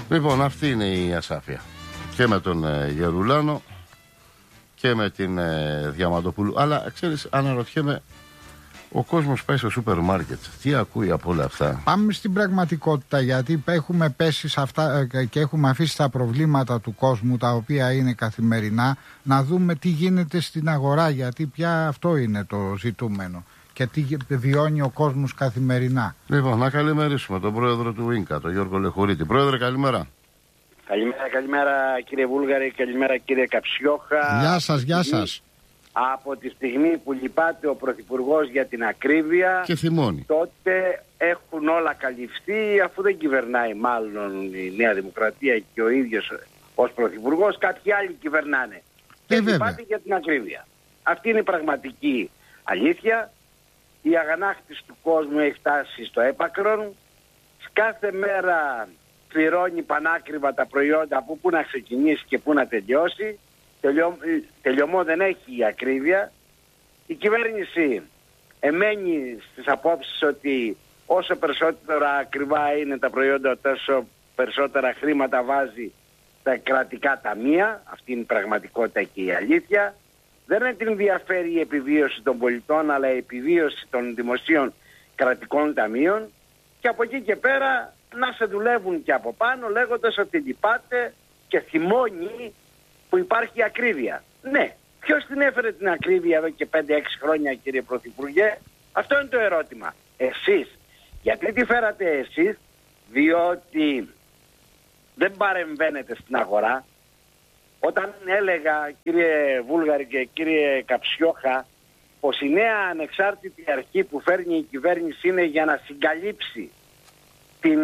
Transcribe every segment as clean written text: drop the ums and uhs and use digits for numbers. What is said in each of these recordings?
Λοιπόν, αυτή είναι η ασάφεια. Και με τον Γερουλάνο και με την Διαμαντοπούλου. Αλλά ξέρεις, αναρωτιέμαι, ο κόσμος πάει στο σούπερ μάρκετ. Τι ακούει από όλα αυτά? Πάμε στην πραγματικότητα, γιατί έχουμε πέσει σε αυτά και έχουμε αφήσει τα προβλήματα του κόσμου, τα οποία είναι καθημερινά, να δούμε τι γίνεται στην αγορά, γιατί πια αυτό είναι το ζητούμενο και τι βιώνει ο κόσμος καθημερινά. Λοιπόν, να καλημερίσουμε τον πρόεδρο του ΙΝΚΑ, τον Γιώργο Λεχωρίτη. Πρόεδρε, καλημέρα. Καλημέρα κύριε Βούλγαρη, καλημέρα κύριε Καψιόχα. Γεια σας. Από τη στιγμή που λυπάται ο Πρωθυπουργός για την ακρίβεια και θυμώνει, τότε έχουν όλα καλυφθεί, αφού δεν κυβερνάει μάλλον η Νέα Δημοκρατία και ο ίδιος ως Πρωθυπουργός, κάποιοι άλλοι κυβερνάνε. Και λυπάται για την ακρίβεια. Αυτή είναι η πραγματική αλήθεια. Η αγανάκτηση του κόσμου έχει φτάσει στο έπακρον. Κάθε μέρα πληρώνει πανάκριβα τα προϊόντα από πού να ξεκινήσει και πού να τελειώσει. Τελειωμό δεν έχει η ακρίβεια. Η κυβέρνηση εμένει στις απόψεις ότι όσο περισσότερα ακριβά είναι τα προϊόντα, τόσο περισσότερα χρήματα βάζει τα κρατικά ταμεία. Αυτή είναι η πραγματικότητα και η αλήθεια. Δεν την ενδιαφέρει η επιβίωση των πολιτών, αλλά η επιβίωση των δημοσίων κρατικών ταμείων. Και από εκεί και πέρα να σε δουλεύουν και από πάνω, λέγοντας ότι λυπάται και θυμώνει που υπάρχει ακρίβεια. Ναι, ποιος την έφερε την ακρίβεια εδώ και 5-6 χρόνια, κύριε Πρωθυπουργέ? Αυτό είναι το ερώτημα. Εσείς. Γιατί τη φέρατε εσείς? Διότι δεν παρεμβαίνετε στην αγορά. Όταν έλεγα, κύριε Βούλγαρη και κύριε Καψιόχα, πως η νέα ανεξάρτητη αρχή που φέρνει η κυβέρνηση είναι για να συγκαλύψει την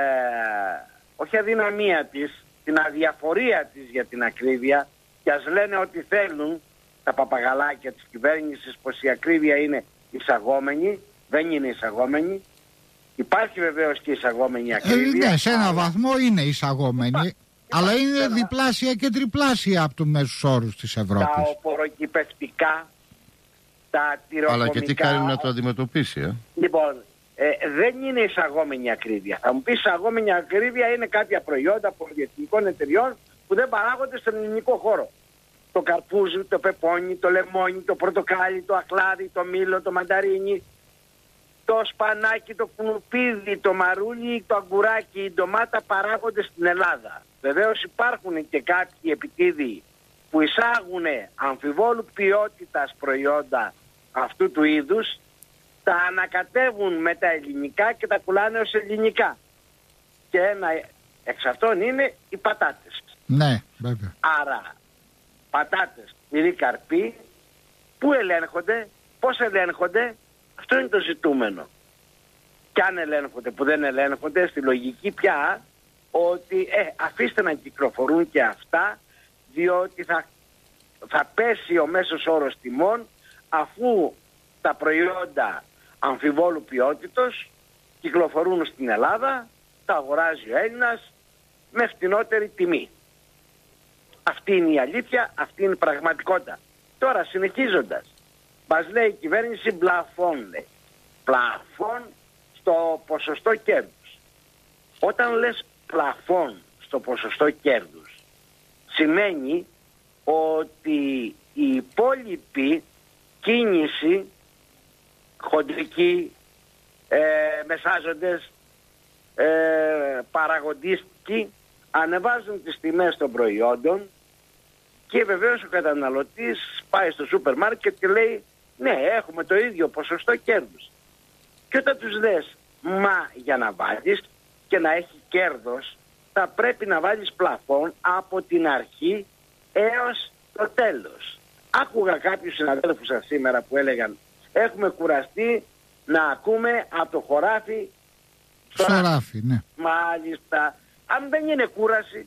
όχι αδυναμία της, την αδιαφορία της για την ακρίβεια, και ας λένε ότι θέλουν τα παπαγαλάκια της κυβέρνησης πως η ακρίβεια είναι εισαγόμενη. Δεν είναι εισαγόμενη. Υπάρχει βεβαίως και εισαγόμενη ακρίβεια. Ναι, σε ένα βαθμό είναι εισαγόμενη, αλλά είναι διπλάσια και τριπλάσια από τους μέσους όρους της Ευρώπης. Τα οπωροκυπευτικά, τα τυροκομικά. Αλλά και τι κάνει να το αντιμετωπίσει, Λοιπόν, δεν είναι εισαγόμενη ακρίβεια. Θα μου πεις, εισαγόμενη ακρίβεια είναι κάποια προϊόντα πολυεθνικών εταιριών που δεν παράγονται στον ελληνικό χώρο. Το καρπούζι, το πεπόνι, το λεμόνι, το πορτοκάλι, το αχλάδι, το μήλο, το μανταρίνι, το σπανάκι, το κουνουπίδι, το μαρούλι, το αγκουράκι, η ντομάτα παράγονται στην Ελλάδα. Βεβαίως υπάρχουν και κάποιοι επιτίδιοι που εισάγουν αμφιβόλου ποιότητας προϊόντα αυτού του είδους, τα ανακατεύουν με τα ελληνικά και τα πουλάνε ως ελληνικά. Και ένα εξ αυτών είναι οι πατάτες. Ναι, βέβαια. Άρα, πατάτες, τυρί, καρπί, πού ελέγχονται, πώς ελέγχονται, αυτό είναι το ζητούμενο. Και αν ελέγχονται, που δεν ελέγχονται, στη λογική πια ότι αφήστε να κυκλοφορούν και αυτά, διότι θα πέσει ο μέσος όρος τιμών, αφού τα προϊόντα αμφιβόλου ποιότητος κυκλοφορούν στην Ελλάδα, τα αγοράζει ο Έλληνας με φτηνότερη τιμή. Αυτή είναι η αλήθεια, αυτή είναι η πραγματικότητα. Τώρα, συνεχίζοντας, μας λέει η κυβέρνηση πλαφόν, λέει. Πλαφόν στο ποσοστό κέρδους. Όταν λες πλαφόν στο ποσοστό κέρδους, σημαίνει ότι η υπόλοιπη κίνηση, χοντρική, μεσάζοντες, παραγοντίστικοι, ανεβάζουν τις τιμές των προϊόντων και βεβαίως ο καταναλωτής πάει στο σούπερ μάρκετ και λέει ναι, έχουμε το ίδιο ποσοστό κέρδους. Και όταν τους λες μα για να βάλεις και να έχει κέρδος θα πρέπει να βάλεις πλαφόν από την αρχή έως το τέλος. Άκουγα κάποιους συναδέλφους σας σήμερα που έλεγαν έχουμε κουραστεί να ακούμε από το χωράφι στο ράφι, ναι. Μάλιστα. Αν δεν είναι κούραση,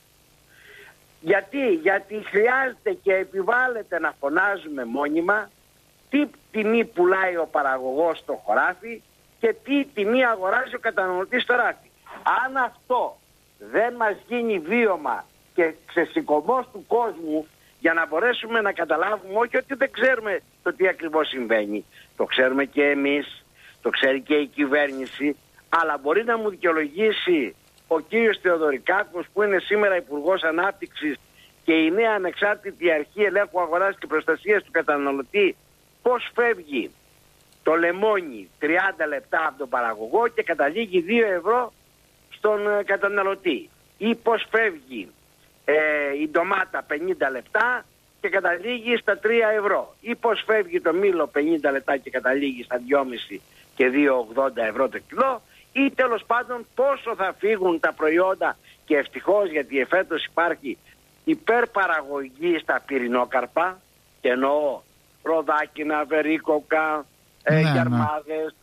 γιατί χρειάζεται και επιβάλλεται να φωνάζουμε μόνιμα τι τιμή πουλάει ο παραγωγός στο χωράφι και τι τιμή αγοράζει ο καταναλωτής στο ράφι. Αν αυτό δεν μας γίνει βίωμα και ξεσηκωμός του κόσμου για να μπορέσουμε να καταλάβουμε, όχι ότι δεν ξέρουμε το τι ακριβώς συμβαίνει, το ξέρουμε και εμείς, το ξέρει και η κυβέρνηση, αλλά μπορεί να μου δικαιολογήσει ο κύριος Θεοδωρικάκος, που είναι σήμερα Υπουργός Ανάπτυξης, και η νέα ανεξάρτητη αρχή ελέγχου αγοράς και προστασίας του καταναλωτή, πώς φεύγει το λεμόνι 30 λεπτά από τον παραγωγό και καταλήγει 2 ευρώ στον καταναλωτή, ή πώς φεύγει η ντομάτα 50 λεπτά και καταλήγει στα 3 ευρώ, ή πώς φεύγει το μήλο 50 λεπτά και καταλήγει στα 2,5 και 2,80 ευρώ το κιλό, ή τέλος πάντων πόσο θα φύγουν τα προϊόντα. Και ευτυχώς, γιατί εφέτος υπάρχει υπερπαραγωγή στα πυρηνόκαρπα, και εννοώ ροδάκινα, βερίκοκα, γιαρμάδες,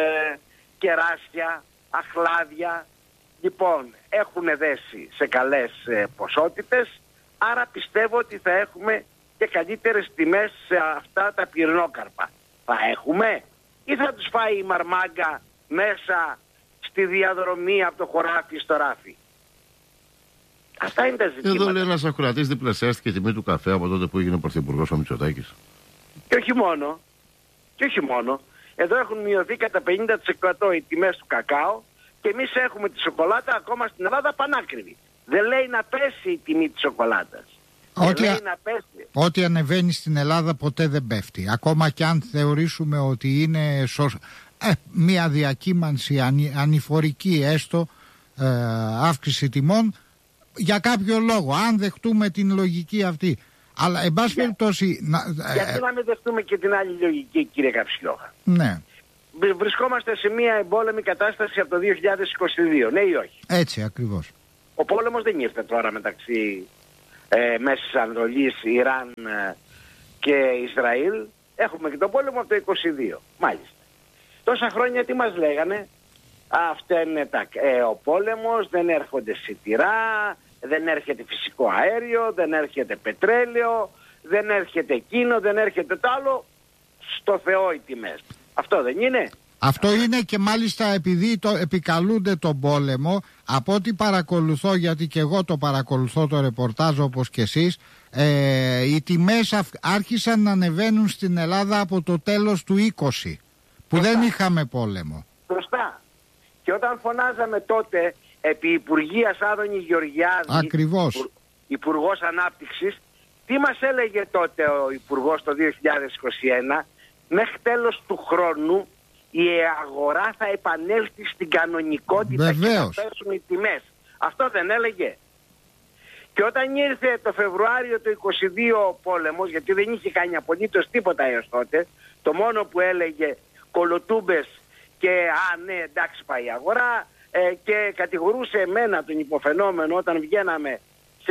κεράσια, αχλάδια. Λοιπόν, έχουν δέσει σε καλές ποσότητες, άρα πιστεύω ότι θα έχουμε και καλύτερες τιμές σε αυτά τα πυρηνόκαρπα. Θα έχουμε, ή θα τους φάει η μαρμάγκα μέσα στη διαδρομή από το χωράφι στο ράφι? Αυτά είναι τα ζητήματα. Εδώ λέει ένας ακροατής, διπλασιάστηκε η τιμή του καφέ από τότε που έγινε πρωθυπουργός ο Μητσοτάκης. Και όχι μόνο. Και όχι μόνο. Εδώ έχουν μειωθεί κατά 50% οι τιμές του κακάο, και εμείς έχουμε τη σοκολάτα ακόμα στην Ελλάδα πανάκριβη. Δεν λέει να πέσει η τιμή της σοκολάτας. Ό,τι ανεβαίνει στην Ελλάδα ποτέ δεν πέφτει. Ακόμα και αν θεωρήσουμε ότι είναι μια διακύμανση ανηφορική, έστω αύξηση τιμών, για κάποιο λόγο, αν δεχτούμε την λογική αυτή. Αλλά εν πάση περιπτώσει... Γιατί να μην δεχτούμε και την άλλη λογική, κύριε Καψιόχα? Ναι. Βρισκόμαστε σε μια εμπόλεμη κατάσταση από το 2022, ναι ή όχι? Έτσι ακριβώς. Ο πόλεμος δεν ήρθε τώρα μεταξύ Μέσης Ανατολής, Ιράν και Ισραήλ. Έχουμε και τον πόλεμο από το 2022, μάλιστα. Τόσα χρόνια τι μας λέγανε? Αυτά είναι ο πόλεμος, δεν έρχονται σιτηρά, δεν έρχεται φυσικό αέριο, δεν έρχεται πετρέλαιο, δεν έρχεται εκείνο, δεν έρχεται το άλλο. Στο Θεό οι τιμές. Αυτό δεν είναι? Αυτό είναι, και μάλιστα επειδή επικαλούνται τον πόλεμο, από ό,τι παρακολουθώ, γιατί και εγώ το παρακολουθώ το ρεπορτάζ όπως και εσείς, οι τιμές άρχισαν να ανεβαίνουν στην Ελλάδα από το τέλος του 20, που δεν είχαμε πόλεμο. Σωστά. Και όταν φωνάζαμε τότε επί Υπουργείας Άδωνη Γεωργιάδη, ακριβώς, Υπουργός Ανάπτυξης, τι μας έλεγε τότε ο Υπουργός το 2021? Μέχρι τέλος του χρόνου η αγορά θα επανέλθει στην κανονικότητα. Βεβαίως. Και θα πέσουν οι τιμές. Αυτό δεν έλεγε? Και όταν ήρθε το Φεβρουάριο του 2022 ο πόλεμος, γιατί δεν είχε κάνει απολύτως τίποτα έως τότε, το μόνο που έλεγε κολοτούμπες και ναι, εντάξει πάει η αγορά, και κατηγορούσε εμένα, τον υποφαινόμενο, όταν βγαίναμε σε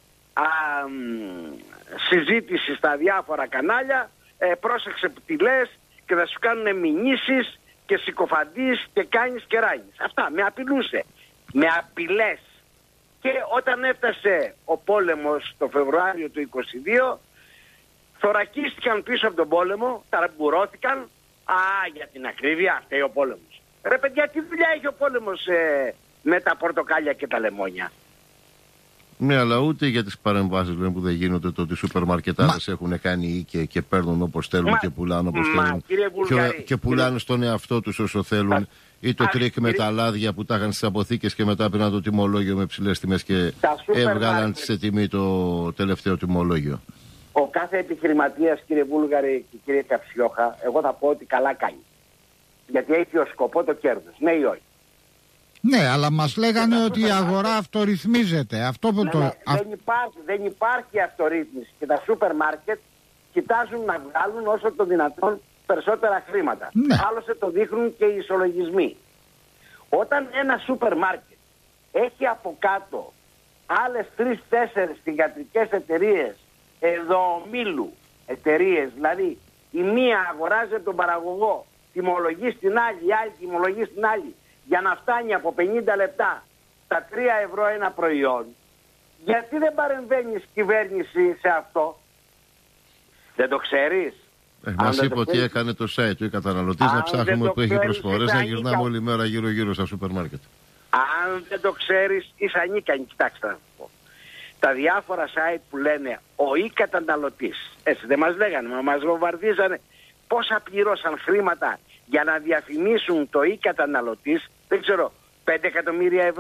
συζήτηση στα διάφορα κανάλια, πρόσεξε που τι λες και θα σου κάνουν μηνύσεις και συκοφαντείς και κάνεις και ράγεις. Αυτά, με απειλούσε. Με απειλές. Και όταν έφτασε ο πόλεμος το Φεβρουάριο του 2022, θωρακίστηκαν πίσω από τον πόλεμο, ταραμπουρώθηκαν. Για την ακρίβεια φταίει ο πόλεμος. Ρε παιδιά, τι δουλειά έχει ο πόλεμος με τα πορτοκάλια και τα λεμόνια? Ναι, αλλά ούτε για τις παρεμβάσεις που δεν γίνονται, το ότι οι σούπερ μαρκετάδες έχουν κάνει και παίρνουν όπως θέλουν και πουλάνε όπως θέλουν. Και πουλάνε στον εαυτό τους όσο θέλουν. Ή το τρίκ με τα λάδια που τα είχαν στις αποθήκες και μετά πήραν το τιμολόγιο με ψηλές τιμές και έβγαλαν σε τιμή το τελευταίο τιμολόγιο. Ο κάθε επιχειρηματίας, κύριε Βούλγαρη και κύριε Καψιόχα, εγώ θα πω ότι καλά κάνει. Γιατί έχει ως σκοπό το κέρδος, ναι ή όχι? Ναι, αλλά μας λέγανε ότι η αγορά αυτορυθμίζεται. Αυτό που δεν υπάρχει αυτορύθμιση, και τα σούπερ μάρκετ κοιτάζουν να βγάλουν όσο το δυνατόν περισσότερα χρήματα. Ναι. Άλλωστε το δείχνουν και οι ισολογισμοί. Όταν ένα σούπερ μάρκετ έχει από κάτω άλλες 3-4 θυγατρικές εταιρείες εδωομήλου εταιρείες, δηλαδή η μία αγοράζει τον παραγωγό, τιμολογεί στην άλλη, η άλλη τιμολογεί στην άλλη, για να φτάνει από 50 λεπτά στα 3 ευρώ ένα προϊόν, γιατί δεν παρεμβαίνεις κυβέρνηση σε αυτό? Δεν το ξέρεις? Μας είπε ότι έκανε το site του η καταναλωτής, να ψάχνουμε που έχει προσφορές, να γυρνάμε όλη μέρα γύρω-γύρω στα σούπερ μάρκετ. Αν δεν το ξέρεις, είσαι ανίκανη. Κοιτάξτε να πω. Τα διάφορα site που λένε ο ή καταναλωτής, έτσι δεν μας λέγανε, μας βομβαρδίζανε πόσα πληρώσαν χρήματα για να διαφημίσουν το ή καταναλωτής, δεν ξέρω, 5 εκατομμύρια ευρώ, 10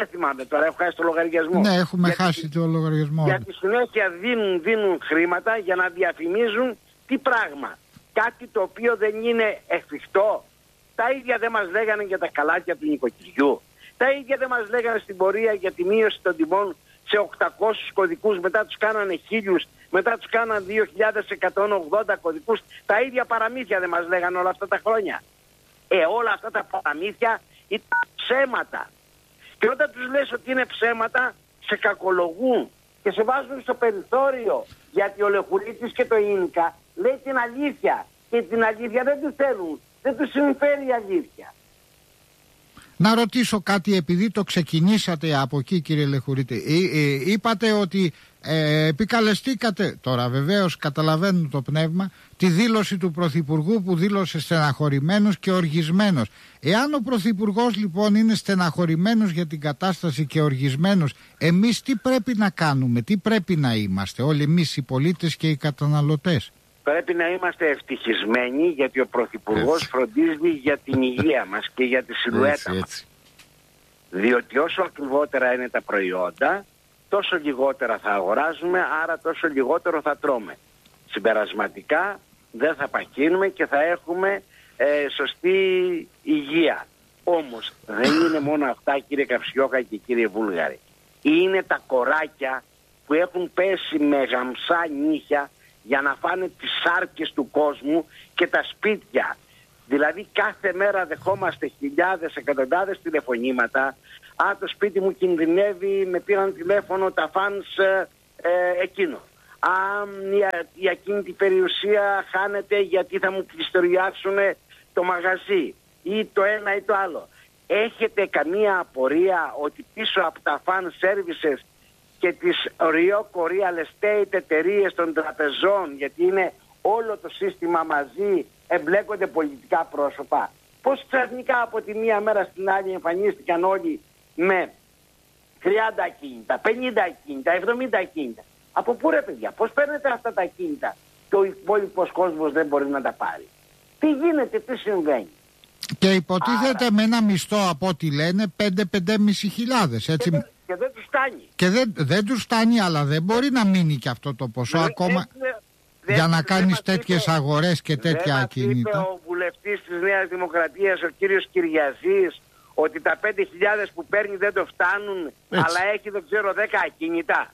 Δεν θυμάμαι τώρα, έχω χάσει το λογαριασμό. Ναι, έχουμε χάσει το λογαριασμό. Γιατί συνέχεια δίνουν χρήματα για να διαφημίζουν τι πράγμα. Κάτι το οποίο δεν είναι εφικτό. Τα ίδια δεν μας λέγανε για τα καλάθια του νοικοκυριού. Τα ίδια δεν μας λέγανε στην πορεία για τη μείωση των τιμών σε 800 κωδικούς. Μετά τους κάνανε 1000, μετά τους κάνανε 2.180 κωδικούς. Τα ίδια παραμύθια δεν μας λέγανε όλα αυτά τα χρόνια. Όλα αυτά τα παραμύθια ήταν ψέματα. Και όταν τους λες ότι είναι ψέματα, σε κακολογούν και σε βάζουν στο περιθώριο. Γιατί ο Λεχουρίτης και το Ίνικα λέει την αλήθεια. Και την αλήθεια δεν τους θέλουν. Δεν τους συμφέρει η αλήθεια. Να ρωτήσω κάτι, επειδή το ξεκινήσατε από εκεί, κύριε Λεχουρίτη. Είπατε ότι επικαλεστήκατε, τώρα βεβαίως καταλαβαίνουν το πνεύμα, τη δήλωση του Πρωθυπουργού που δήλωσε στεναχωρημένος και οργισμένος. Εάν ο Πρωθυπουργός λοιπόν είναι στεναχωρημένος για την κατάσταση και οργισμένος, εμείς τι πρέπει να κάνουμε, τι πρέπει να είμαστε όλοι εμείς οι πολίτες και οι καταναλωτές? Πρέπει να είμαστε ευτυχισμένοι, γιατί ο Πρωθυπουργός φροντίζει για την υγεία μας και για τη σιλουέτα μας. Διότι όσο ακριβότερα είναι τα προϊόντα, τόσο λιγότερα θα αγοράζουμε, άρα τόσο λιγότερο θα τρώμε. Συμπερασματικά δεν θα παχύνουμε και θα έχουμε σωστή υγεία. Όμως δεν είναι μόνο αυτά, κύριε Καυσιόχα και κύριε Βούλγαρη. Είναι τα κοράκια που έχουν πέσει με γαμψά νύχια για να φάνε τις σάρκες του κόσμου και τα σπίτια. Δηλαδή κάθε μέρα δεχόμαστε χιλιάδες, εκατοντάδες τηλεφωνήματα. Το σπίτι μου κινδυνεύει, με πήραν τηλέφωνο τα φανς εκείνο. Η ακίνητη περιουσία χάνεται γιατί θα μου πληστηριάσουν το μαγαζί ή το ένα ή το άλλο. Έχετε καμία απορία ότι πίσω από τα fan services και τις Ryoko Real Estate εταιρείες των τραπεζών, γιατί είναι όλο το σύστημα μαζί, εμπλέκονται πολιτικά πρόσωπα? Πώς ξαφνικά από τη μία μέρα στην άλλη εμφανίστηκαν όλοι με 30 ακίνητα, 50 ακίνητα, 70 ακίνητα? Από πού ρε παιδιά, πώς παίρνετε αυτά τα ακίνητα και ο υπόλοιπος κόσμος δεν μπορεί να τα πάρει? Τι γίνεται, τι συμβαίνει? Και υποτίθεται με ένα μισθό, από ό,τι λένε, 5-5.500 χιλιάδες, έτσι. Και δεν τους φτάνει. Και δεν τους φτάνει, αλλά δεν μπορεί να μείνει και αυτό το ποσό ακόμα για να κάνεις τέτοιες αγορές και τέτοια ακίνητα. Είπε ο βουλευτής της Νέας Δημοκρατίας, ο κύριος Κυριαζής, ότι τα 5.000 που παίρνει δεν το φτάνουν, αλλά έχει δεν ξέρω 10 ακίνητα.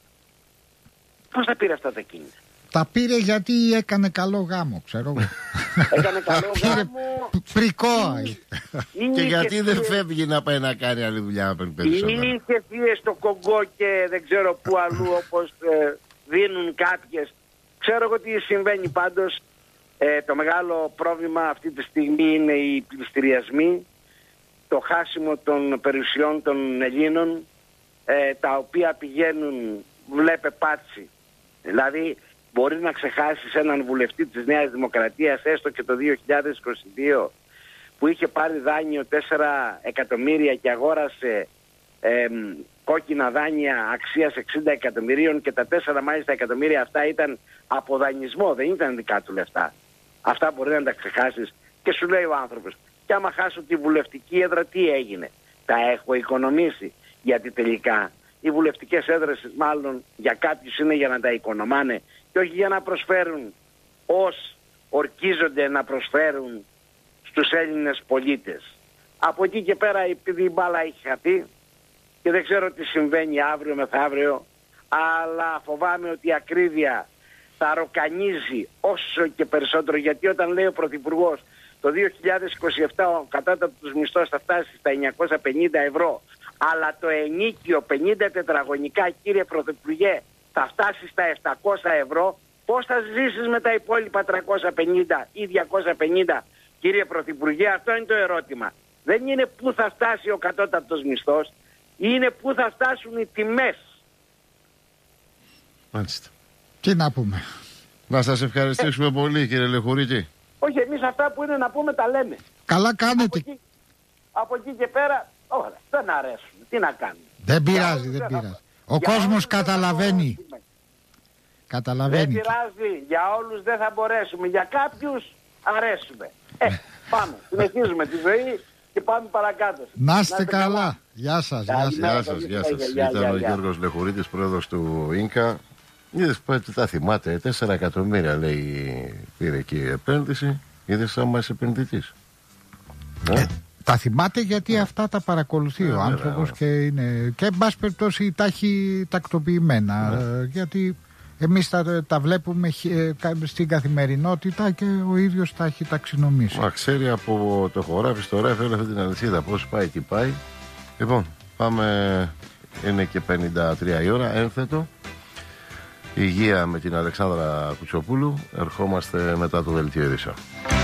Πώς τα πήρε αυτά τα ακίνητα? Τα πήρε γιατί έκανε καλό γάμο, ξέρω εγώ. Έκανε καλό γάμο. Φρικό. Και γιατί δεν φεύγει να πάει να κάνει άλλη δουλειά να παίρνει περισσότερο? Είχε φύγει στο Κογκό και δεν ξέρω πού αλλού, όπως δίνουν κάποιες. Ξέρω εγώ τι συμβαίνει πάντως. Το μεγάλο πρόβλημα αυτή τη στιγμή είναι οι πληστηριασμοί, το χάσιμο των περιουσιών των Ελλήνων, τα οποία πηγαίνουν, βλέπε πάτσι. Δηλαδή μπορεί να ξεχάσεις έναν βουλευτή της Νέας Δημοκρατίας, έστω και το 2022, που είχε πάρει δάνειο 4 εκατομμύρια και αγόρασε κόκκινα δάνεια αξίας 60 εκατομμυρίων και τα 4 μάλιστα εκατομμύρια αυτά ήταν από δανεισμό, δεν ήταν δικά του λεφτά. Αυτά μπορεί να τα ξεχάσεις και σου λέει ο άνθρωπος, και άμα χάσω τη βουλευτική έδρα τι έγινε? Τα έχω οικονομήσει? Γιατί τελικά οι βουλευτικές έδρες μάλλον για κάποιους είναι για να τα οικονομάνε και όχι για να προσφέρουν ως ορκίζονται να προσφέρουν στους Έλληνες πολίτες. Από εκεί και πέρα, επειδή η μπάλα έχει χαθεί και δεν ξέρω τι συμβαίνει αύριο μεθαύριο, αλλά φοβάμαι ότι η ακρίβεια θα ροκανίζει όσο και περισσότερο, γιατί όταν λέει ο Πρωθυπουργός το 2027 ο κατώτατος μισθός θα φτάσει στα 950 ευρώ, αλλά το ενίκιο 50 τετραγωνικά, κύριε Πρωθυπουργέ, θα φτάσει στα 700 ευρώ, πώς θα ζήσεις με τα υπόλοιπα 350 ή 250, κύριε Πρωθυπουργέ? Αυτό είναι το ερώτημα. Δεν είναι πού θα φτάσει ο κατώτατος μισθός, είναι πού θα φτάσουν οι τιμές. Μάλιστα. Τι να πούμε. Να σας ευχαριστήσουμε πολύ, κύριε Λεχουρίτη. Όχι, εμείς αυτά που είναι να πούμε τα λέμε. Καλά κάνετε. Από εκεί και πέρα, ωραία, δεν αρέσουν. Τι να κάνουμε? Δεν πειράζει, δεν πειράζει. Ο κόσμος καταλαβαίνει. Καταλαβαίνει. Δεν πειράζει, για όλους δεν θα μπορέσουμε. Για κάποιους αρέσουμε. Πάμε, συνεχίζουμε τη ζωή και πάμε παρακάτω. Να είστε καλά. Γεια σας. Γεια σας. Ήταν ο Γιώργος Λεχουρίτης, πρόεδρος του Ίνκα. Είδες πότε τα θυμάται, 4 εκατομμύρια λέει πήρε εκεί η επένδυση. Είδες άμα είσαι επενδυτής. Τα θυμάται γιατί αυτά τα παρακολουθεί ο άνθρωπος και είναι. Και εν πάση περιπτώσει τα έχει τακτοποιημένα. Γιατί εμείς τα βλέπουμε στην καθημερινότητα και ο ίδιος τα έχει ταξινομήσει. Μα ξέρει από το χωράφι στο ρέφ όλη αυτή την αλυσίδα πώς πάει, τι πάει. Λοιπόν, πάμε. Είναι και 53 η ώρα, ένθετο. Υγεία με την Αλεξάνδρα Κουτσοπούλου. Ερχόμαστε μετά το δελτίο ειδήσεων.